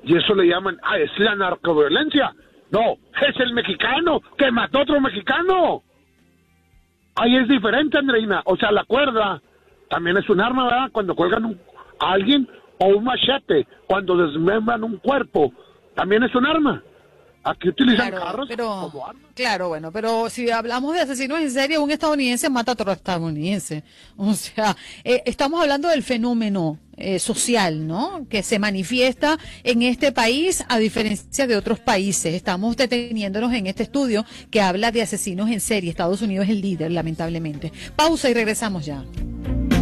y eso le llaman, es la narcoviolencia. No, es el mexicano que mató a otro mexicano. Ahí es diferente, Andreina. O sea, la cuerda también es un arma, ¿verdad? Cuando cuelgan a alguien, o un machete, cuando desmembran un cuerpo, también es un arma. Aquí utilizan carros como armas. Claro, bueno, pero si hablamos de asesinos en serie, un estadounidense mata a otro estadounidense. O sea, estamos hablando del fenómeno social, ¿no? Que se manifiesta en este país a diferencia de otros países. Estamos deteniéndonos en este estudio que habla de asesinos en serie. Estados Unidos es el líder, lamentablemente. Pausa y regresamos ya.